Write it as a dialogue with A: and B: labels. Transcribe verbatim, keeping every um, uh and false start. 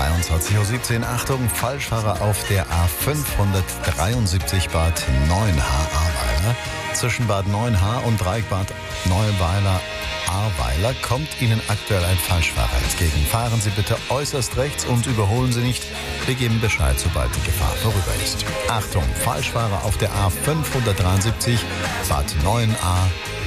A: zweiundzwanzig Uhr siebzehn. Achtung, Falschfahrer auf der A fünfhundertdreiundsiebzig Bad Neuenahr-Ahrweiler. Zwischen Bad Neuenahr und Dreieckbad Neuweiler-Ahrweiler kommt Ihnen aktuell ein Falschfahrer entgegen. Fahren Sie bitte äußerst rechts und überholen Sie nicht. Wir geben Bescheid, sobald die Gefahr vorüber ist. Achtung, Falschfahrer auf der A fünfhundertdreiundsiebzig Bad Neuenahr